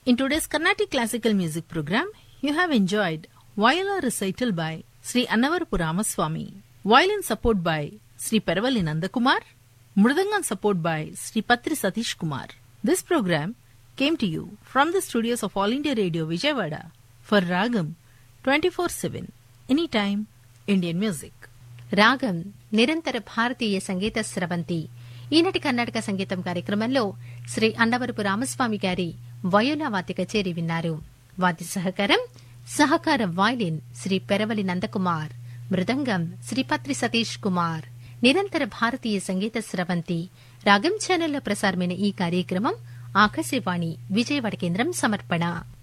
In today's Carnatic classical music program, you have enjoyed viola recital by Sri Annavarapu Ramaswamy, violin support by Sri Peravali Nandakumar, mridangam support by Sri Patri Satish Kumar. This program came to you from the studios of All India Radio Vijayawada for Ragam 24/7, anytime Indian music. రాగం నిరంతర భారతీయ సంగీత స్రవంతి. ఈనాటి కర్ణాటక సంగీతం కార్యక్రమంలో శ్రీ అన్నవరపు రామస్వామి గారి viola వాద్య కచేరీ విన్నారు. వాద్య సహకారం వాయిలిన్ శ్రీ పెరవలి నందకుమార్, మృదంగం శ్రీ పత్రి సతీష్ కుమార్. నిరంతర భారతీయ సంగీత స్రవంతి రాగం ఛానల్లో ప్రసారమైన ఈ కార్యక్రమం ఆకాశవాణి విజయవాడ కేంద్రం సమర్పణ.